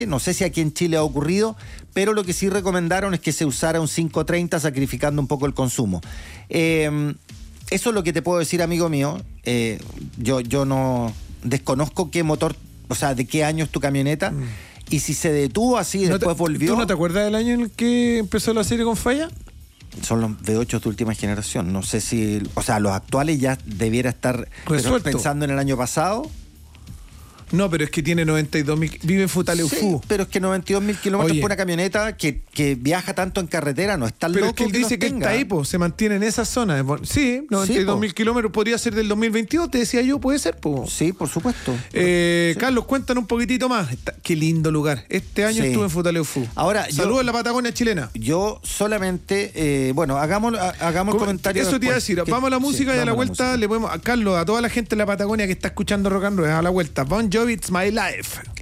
No sé si aquí en Chile ha ocurrido, pero lo que sí recomendaron es que se usara un 530 sacrificando un poco el consumo. Eso es lo que te puedo decir, amigo mío. Yo no desconozco qué motor, o sea, de qué año es tu camioneta. Y si se detuvo así y después volvió... ¿Tú no te acuerdas del año en el que empezó la serie con falla? Son los V8 de última generación. No sé si... O sea, los actuales ya debiera estar resuelto. Pensando en el año pasado... No, pero es que tiene 92.000... Vive en Futaleufú. Sí, pero es que 92.000 kilómetros por una camioneta que viaja tanto en carretera, no está loco. Pero es que él dice que está ahí, se mantiene en esa zona. Sí, 92.000 kilómetros podría ser del 2022, te decía yo, puede ser, Sí, por supuesto. Carlos, cuéntanos un poquitito más. Qué lindo lugar. Este año estuve en Futaleufú. Ahora, saludos en la Patagonia chilena. Yo solamente, hagamos el comentario. Eso te iba a decir, vamos a la música y a la vuelta le podemos... A Carlos, a toda la gente de la Patagonia que está escuchando Rock and Roll, a la vuelta. Bon Jovi, It's My Life.